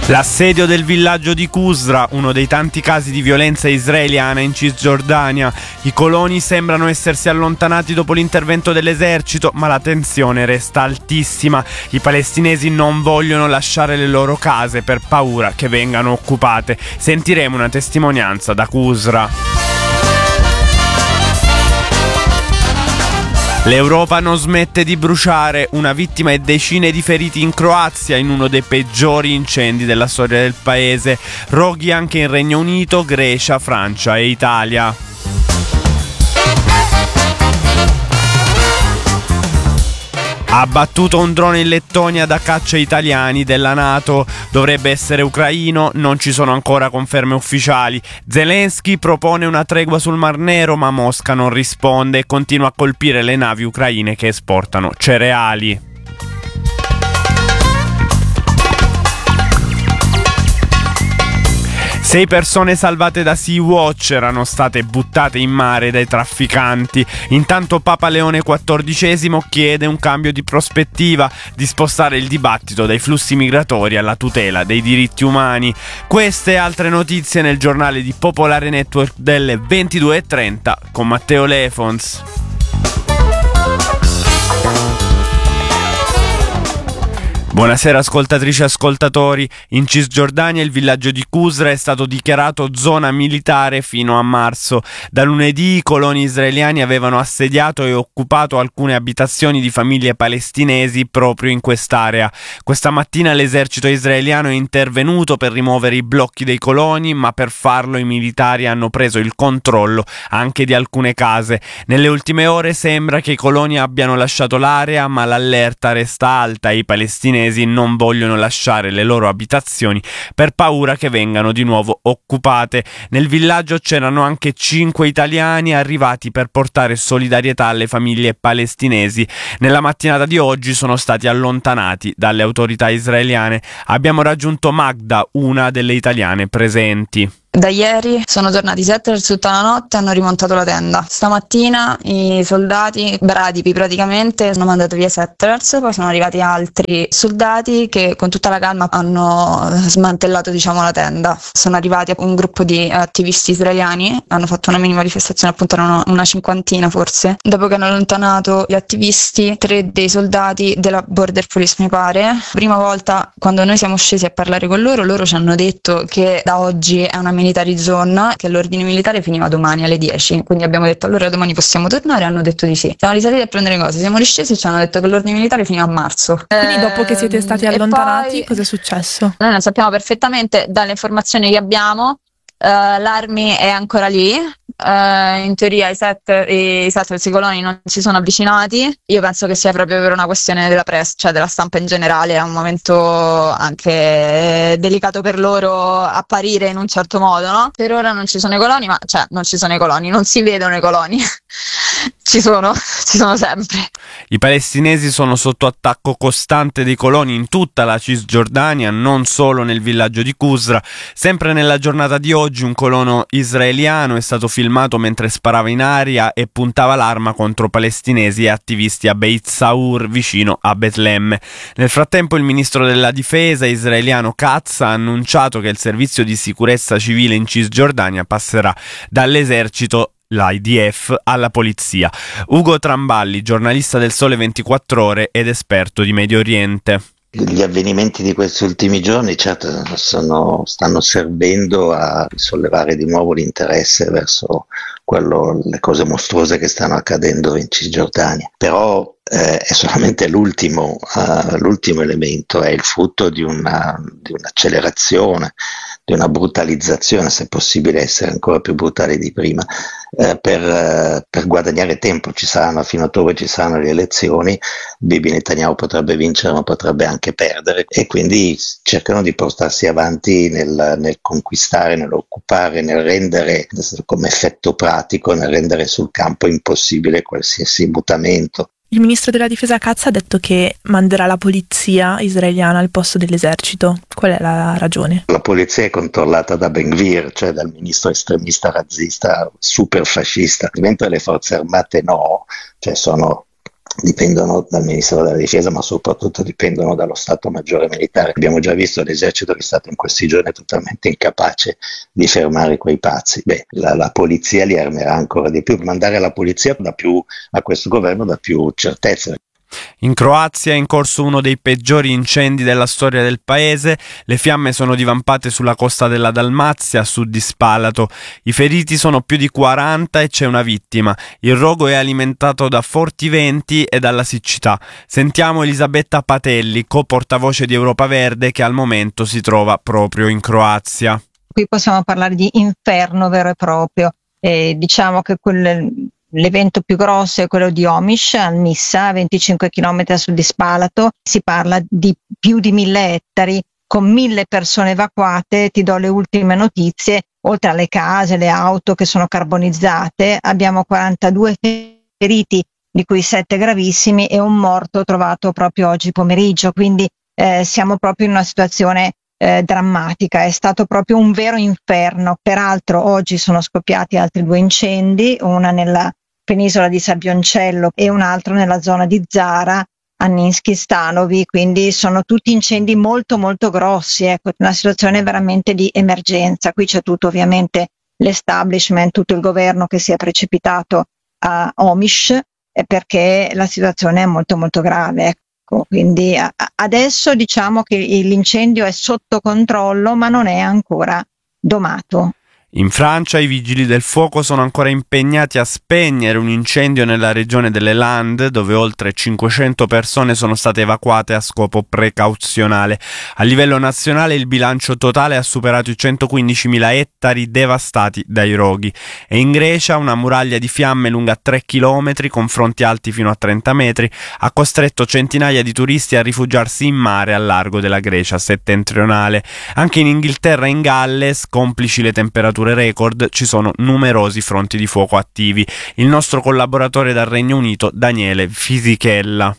L'assedio del villaggio di Qusra, uno dei tanti casi di violenza israeliana in Cisgiordania. I coloni sembrano essersi allontanati dopo l'intervento dell'esercito, ma la tensione resta altissima. I palestinesi non vogliono lasciare le loro case per paura che vengano occupate. Sentiremo una testimonianza da Qusra. L'Europa non smette di bruciare, una vittima e decine di feriti in Croazia in uno dei peggiori incendi della storia del paese. Roghi anche in Regno Unito, Grecia, Francia e Italia. Abbattuto un drone in Lettonia da caccia italiani della NATO. Dovrebbe essere ucraino, non ci sono ancora conferme ufficiali. Zelensky propone una tregua sul Mar Nero, ma Mosca non risponde e continua a colpire le navi ucraine che esportano cereali. 6 persone salvate da Sea-Watch erano state buttate in mare dai trafficanti. Intanto Papa Leone XIV chiede un cambio di prospettiva, di spostare il dibattito dai flussi migratori alla tutela dei diritti umani. Queste e altre notizie nel giornale di Popolare Network delle 22:30 con Matteo Lefons. Buonasera ascoltatrici e ascoltatori. In Cisgiordania il villaggio di Qusra è stato dichiarato zona militare fino a marzo. Da lunedì i coloni israeliani avevano assediato e occupato alcune abitazioni di famiglie palestinesi proprio in quest'area. Questa mattina l'esercito israeliano è intervenuto per rimuovere i blocchi dei coloni, ma per farlo i militari hanno preso il controllo anche di alcune case. Nelle ultime ore sembra che i coloni abbiano lasciato l'area, ma l'allerta resta alta e i palestinesi non vogliono lasciare le loro abitazioni per paura che vengano di nuovo occupate. Nel villaggio c'erano anche 5 italiani arrivati per portare solidarietà alle famiglie palestinesi. Nella mattinata di oggi sono stati allontanati dalle autorità israeliane. Abbiamo raggiunto Magda, una delle italiane presenti. Da ieri sono tornati 7 per tutta la notte e hanno rimontato la tenda. Stamattina i soldati bradipi praticamente hanno mandato via Settlers, poi sono arrivati altri soldati che con tutta la calma hanno smantellato la tenda. Sono arrivati un gruppo di attivisti israeliani, hanno fatto una mini manifestazione, appunto erano una cinquantina forse. Dopo che hanno allontanato gli attivisti, 3 dei soldati della Border Police mi pare, prima volta quando noi siamo scesi a parlare con loro ci hanno detto che da oggi è una military zone, che l'ordine militare finiva domani alle 10, quindi abbiamo detto allora domani possiamo tornare, hanno detto di sì. Siamo risaliti a prendere cose, siamo riscesi e ci hanno detto che l'ordine militare finiva a marzo. Quindi dopo che siete stati allontanati, poi, cosa è successo? Noi lo sappiamo perfettamente dalle informazioni che abbiamo, l'armi è ancora lì. In teoria i coloni non si sono avvicinati. Io penso che sia proprio per una questione della press, cioè della stampa in generale. È un momento anche delicato per loro apparire in un certo modo, no? Per ora non ci sono i coloni, ma non ci sono i coloni, non si vedono i coloni. Ci sono sempre. I palestinesi sono sotto attacco costante dei coloni in tutta la Cisgiordania, non solo nel villaggio di Qusra. Sempre nella giornata di oggi un colono israeliano è stato filmato mentre sparava in aria e puntava l'arma contro palestinesi e attivisti a Beit Saur, vicino a Betlemme. Nel frattempo il ministro della difesa israeliano Katz ha annunciato che il servizio di sicurezza civile in Cisgiordania passerà dall'esercito, l'IDF, alla polizia. Ugo Tramballi, giornalista del Sole 24 Ore ed esperto di Medio Oriente. Gli avvenimenti di questi ultimi giorni certo stanno servendo a sollevare di nuovo l'interesse verso le cose mostruose che stanno accadendo in Cisgiordania, però è solamente l'ultimo elemento, è il frutto di un'accelerazione, di una brutalizzazione, se possibile essere ancora più brutali di prima, per guadagnare tempo. Fino a ottobre ci saranno le elezioni, Bibi Netanyahu potrebbe vincere ma potrebbe anche perdere, e quindi cercano di portarsi avanti nel conquistare, nell'occupare, nel rendere come effetto pratico, nel rendere sul campo impossibile qualsiasi mutamento. Il ministro della difesa Katz ha detto che manderà la polizia israeliana al posto dell'esercito. Qual è la ragione? La polizia è controllata da Ben Gvir, cioè dal ministro estremista razzista super fascista, mentre le forze armate no, cioè sono dipendono dal Ministero della Difesa, ma soprattutto dipendono dallo Stato Maggiore Militare. Abbiamo già visto l'esercito che è stato in questi giorni totalmente incapace di fermare quei pazzi. La polizia li armerà ancora di più. Mandare la polizia a questo governo dà più certezza. In Croazia è in corso uno dei peggiori incendi della storia del paese. Le fiamme sono divampate sulla costa della Dalmazia, a sud di Spalato. I feriti sono più di 40 e c'è una vittima. Il rogo è alimentato da forti venti e dalla siccità. Sentiamo Elisabetta Patelli, co-portavoce di Europa Verde, che al momento si trova proprio in Croazia. Qui possiamo parlare di inferno vero e proprio. Diciamo che l'evento più grosso è quello di Omiš, al Missa, a 25 km a sud di Spalato. Si parla di più di 1000 ettari, con 1000 persone evacuate. Ti do le ultime notizie: oltre alle case, le auto che sono carbonizzate, abbiamo 42 feriti, di cui 7 gravissimi, e un morto trovato proprio oggi pomeriggio. Quindi siamo proprio in una situazione drammatica. È stato proprio un vero inferno. Peraltro oggi sono scoppiati altri 2 incendi, una nella penisola di Sabioncello e un altro nella zona di Zara, a Ninski Stanovi, quindi sono tutti incendi molto molto grossi, ecco, una situazione veramente di emergenza. Qui c'è tutto ovviamente l'establishment, tutto il governo che si è precipitato a Omiš perché la situazione è molto molto grave. Quindi adesso diciamo che l'incendio è sotto controllo, ma non è ancora domato. In Francia i vigili del fuoco sono ancora impegnati a spegnere un incendio nella regione delle Landes, dove oltre 500 persone sono state evacuate a scopo precauzionale. A livello nazionale il bilancio totale ha superato i 115.000 ettari devastati dai roghi. E in Grecia una muraglia di fiamme lunga 3 km, con fronti alti fino a 30 metri, ha costretto centinaia di turisti a rifugiarsi in mare al largo della Grecia settentrionale. Anche in Inghilterra e in Galles, complici le temperature record, ci sono numerosi fronti di fuoco attivi. Il nostro collaboratore dal Regno Unito, Daniele Fisichella.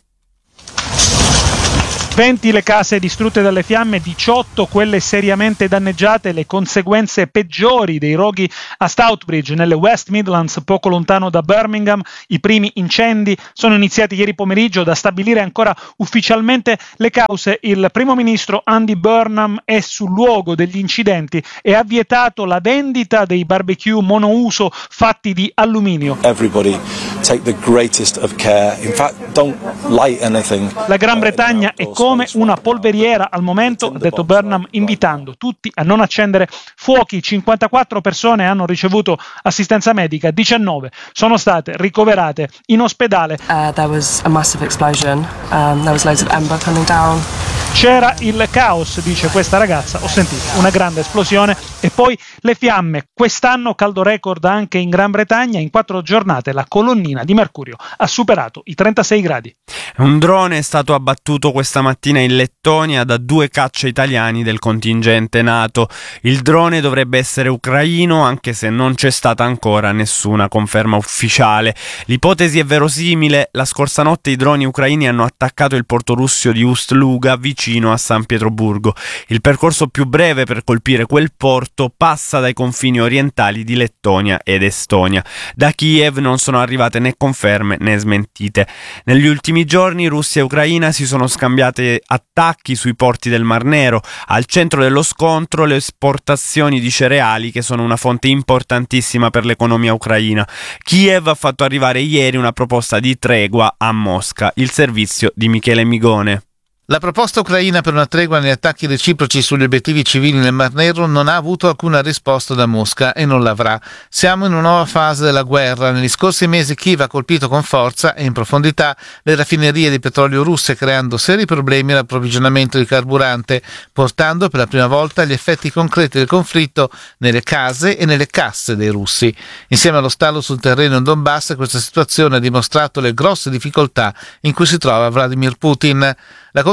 20 le case distrutte dalle fiamme, 18 quelle seriamente danneggiate, le conseguenze peggiori dei roghi a Stoutbridge, nelle West Midlands, poco lontano da Birmingham. I primi incendi sono iniziati ieri pomeriggio. Da stabilire ancora ufficialmente le cause. Il primo ministro Andy Burnham è sul luogo degli incidenti e ha vietato la vendita dei barbecue monouso fatti di alluminio. Everybody take the greatest of care. In fact, don't light anything. La Gran Bretagna è come una polveriera al momento, ha detto Burnham, invitando tutti a non accendere fuochi. 54 persone hanno ricevuto assistenza medica, 19 sono state ricoverate in ospedale. There was a massive explosion. There was loads of ember coming down. C'era il caos, dice questa ragazza, ho sentito una grande esplosione e poi le fiamme. Quest'anno caldo record anche in Gran Bretagna, in 4 giornate la colonnina di mercurio ha superato i 36 gradi. Un drone è stato abbattuto questa mattina in Lettonia da 2 caccia italiani del contingente NATO. Il drone dovrebbe essere ucraino, anche se non c'è stata ancora nessuna conferma ufficiale. L'ipotesi è verosimile: la scorsa notte i droni ucraini hanno attaccato il porto russo di Ust-Luga, vicino a San Pietroburgo. Il percorso più breve per colpire quel porto passa dai confini orientali di Lettonia ed Estonia. Da Kiev non sono arrivate né conferme né smentite. Negli ultimi giorni Russia e Ucraina si sono scambiate attacchi sui porti del Mar Nero. Al centro dello scontro le esportazioni di cereali, che sono una fonte importantissima per l'economia ucraina. Kiev ha fatto arrivare ieri una proposta di tregua a Mosca. Il servizio di Michele Migone. La proposta ucraina per una tregua negli attacchi reciproci sugli obiettivi civili nel Mar Nero non ha avuto alcuna risposta da Mosca e non l'avrà. Siamo in una nuova fase della guerra. Negli scorsi mesi Kiev ha colpito con forza e in profondità le raffinerie di petrolio russe, creando seri problemi all'approvvigionamento di carburante, portando per la prima volta gli effetti concreti del conflitto nelle case e nelle casse dei russi. Insieme allo stallo sul terreno in Donbass, questa situazione ha dimostrato le grosse difficoltà in cui si trova Vladimir Putin. La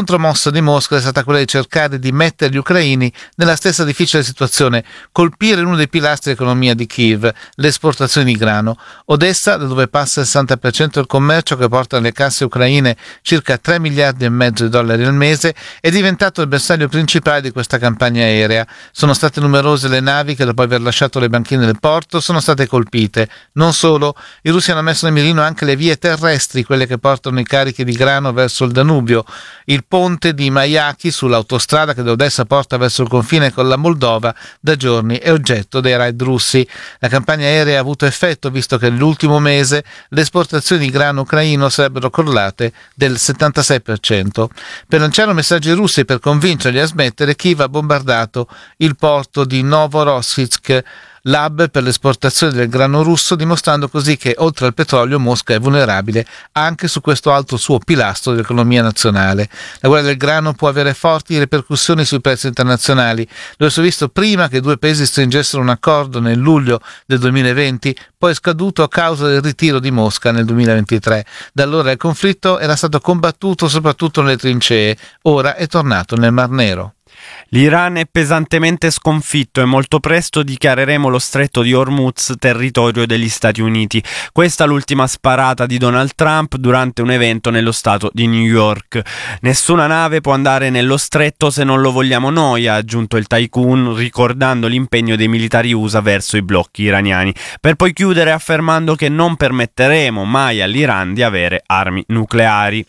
contromossa di Mosca è stata quella di cercare di mettere gli ucraini nella stessa difficile situazione, colpire uno dei pilastri dell'economia di Kiev, le esportazioni di grano. Odessa, da dove passa il 60% del commercio che porta nelle casse ucraine circa 3 miliardi e mezzo di dollari al mese, è diventato il bersaglio principale di questa campagna aerea. Sono state numerose le navi che dopo aver lasciato le banchine del porto sono state colpite. Non solo, i russi hanno messo nel mirino anche le vie terrestri, quelle che portano i carichi di grano verso il Danubio. Il ponte di Mayaki sull'autostrada che da Odessa porta verso il confine con la Moldova da giorni è oggetto dei raid russi. La campagna aerea ha avuto effetto, visto che nell'ultimo mese le esportazioni di grano ucraino sarebbero crollate del 76%. Per lanciare messaggi russi e per convincerli a smettere, Kiev ha bombardato il porto di Novorossiysk, l'hub per l'esportazione del grano russo, dimostrando così che oltre al petrolio Mosca è vulnerabile anche su questo altro suo pilastro dell'economia nazionale. La guerra del grano può avere forti ripercussioni sui prezzi internazionali. Lo si è visto prima che i due paesi stringessero un accordo nel luglio del 2020, poi scaduto a causa del ritiro di Mosca nel 2023. Da allora il conflitto era stato combattuto soprattutto nelle trincee, ora è tornato nel Mar Nero. L'Iran è pesantemente sconfitto e molto presto dichiareremo lo stretto di Hormuz territorio degli Stati Uniti. Questa è l'ultima sparata di Donald Trump durante un evento nello stato di New York. Nessuna nave può andare nello stretto se non lo vogliamo noi, ha aggiunto il tycoon, ricordando l'impegno dei militari USA verso i blocchi iraniani, per poi chiudere affermando che non permetteremo mai all'Iran di avere armi nucleari.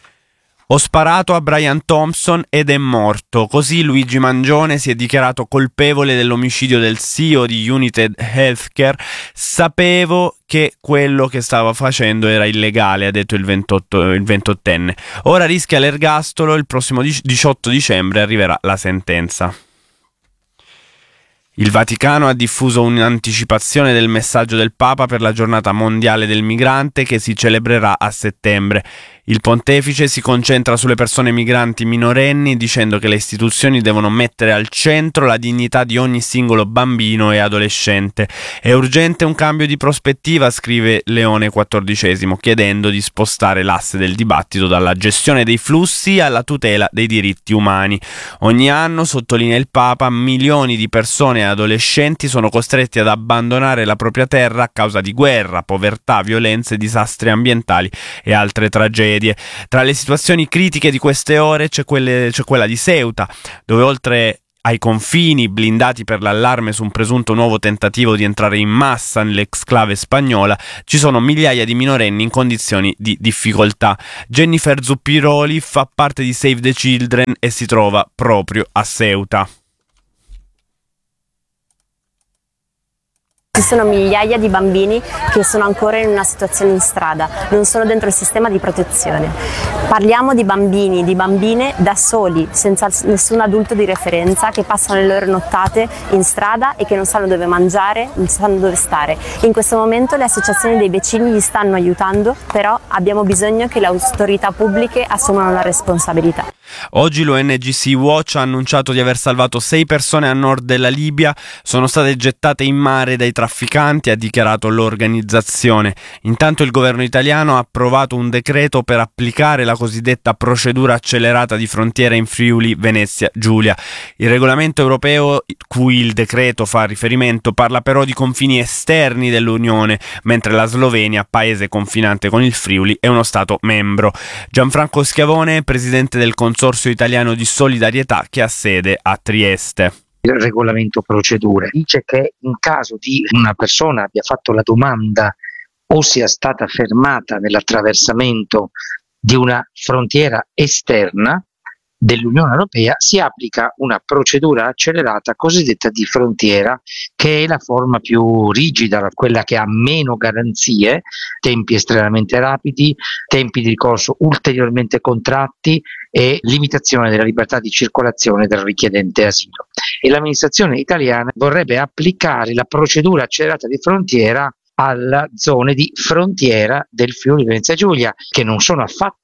Ho sparato a Brian Thompson ed è morto. Così Luigi Mangione si è dichiarato colpevole dell'omicidio del CEO di United Healthcare. Sapevo che quello che stava facendo era illegale, ha detto il 28enne. Ora rischia l'ergastolo, il prossimo 18 dicembre arriverà la sentenza. Il Vaticano ha diffuso un'anticipazione del messaggio del Papa per la giornata mondiale del migrante che si celebrerà a settembre. Il pontefice si concentra sulle persone migranti minorenni, dicendo che le istituzioni devono mettere al centro la dignità di ogni singolo bambino e adolescente. È urgente un cambio di prospettiva, scrive Leone XIV, chiedendo di spostare l'asse del dibattito dalla gestione dei flussi alla tutela dei diritti umani. Ogni anno, sottolinea il Papa, milioni di persone e adolescenti sono costretti ad abbandonare la propria terra a causa di guerra, povertà, violenze, disastri ambientali e altre tragedie. Tra le situazioni critiche di queste ore c'è quella di Ceuta, dove oltre ai confini blindati per l'allarme su un presunto nuovo tentativo di entrare in massa nell'exclave spagnola, ci sono migliaia di minorenni in condizioni di difficoltà. Jennifer Zuppiroli fa parte di Save the Children e si trova proprio a Ceuta. Ci sono migliaia di bambini che sono ancora in una situazione in strada, non sono dentro il sistema di protezione. Parliamo di bambini, di bambine da soli, senza nessun adulto di referenza, che passano le loro nottate in strada e che non sanno dove mangiare, non sanno dove stare. In questo momento le associazioni dei vicini li stanno aiutando, però abbiamo bisogno che le autorità pubbliche assumano la responsabilità. Oggi l'ONG Sea-Watch ha annunciato di aver salvato 6 persone a nord della Libia, sono state gettate in mare dai trafficanti, ha dichiarato l'organizzazione. Intanto il governo italiano ha approvato un decreto per applicare la cosiddetta procedura accelerata di frontiera in Friuli Venezia Giulia. Il regolamento europeo cui il decreto fa riferimento parla però di confini esterni dell'Unione, mentre la Slovenia, paese confinante con il Friuli, è uno Stato membro. Gianfranco Schiavone, presidente del Consorzio Italiano di Solidarietà, che ha sede a Trieste. Il regolamento procedure dice che in caso di una persona abbia fatto la domanda o sia stata fermata nell'attraversamento di una frontiera esterna dell'Unione Europea, si applica una procedura accelerata cosiddetta di frontiera, che è la forma più rigida, quella che ha meno garanzie, tempi estremamente rapidi, tempi di ricorso ulteriormente contratti e limitazione della libertà di circolazione del richiedente asilo. E l'amministrazione italiana vorrebbe applicare la procedura accelerata di frontiera alla zone di frontiera del Friuli Venezia Giulia, che non sono affatto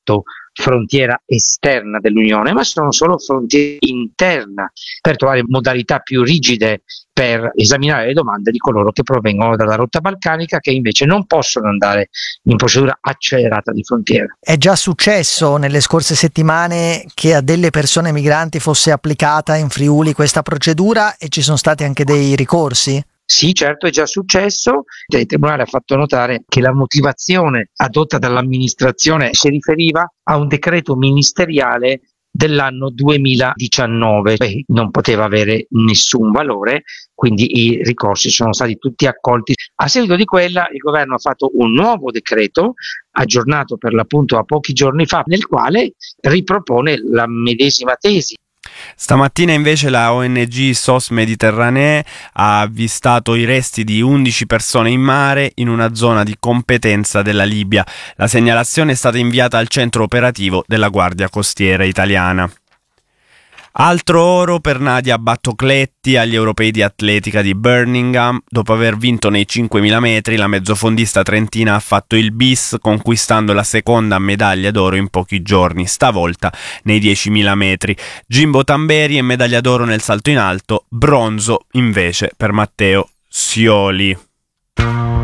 frontiera esterna dell'Unione, ma sono solo frontiera interna, per trovare modalità più rigide per esaminare le domande di coloro che provengono dalla rotta balcanica, che invece non possono andare in procedura accelerata di frontiera. È già successo nelle scorse settimane che a delle persone migranti fosse applicata in Friuli questa procedura e ci sono stati anche dei ricorsi? Sì, certo, è già successo. Il Tribunale ha fatto notare che la motivazione adotta dall'amministrazione si riferiva a un decreto ministeriale dell'anno 2019, non poteva avere nessun valore, quindi i ricorsi sono stati tutti accolti. A seguito di quella il governo ha fatto un nuovo decreto, aggiornato per l'appunto a pochi giorni fa, nel quale ripropone la medesima tesi. Stamattina invece la ONG SOS Mediterranee ha avvistato i resti di 11 persone in mare in una zona di competenza della Libia. La segnalazione è stata inviata al centro operativo della Guardia Costiera italiana. Altro oro per Nadia Battocletti agli europei di atletica di Birmingham. Dopo aver vinto nei 5.000 metri, la mezzofondista trentina ha fatto il bis, conquistando la seconda medaglia d'oro in pochi giorni, stavolta nei 10.000 metri. Jimbo Tamberi è medaglia d'oro nel salto in alto, bronzo invece per Matteo Scioli.